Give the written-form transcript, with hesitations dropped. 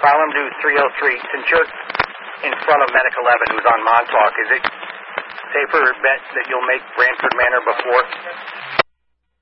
file him to 303. Since you're in front of Medic 11, who's on Montauk, is it safer bet that you'll make Brantford Manor before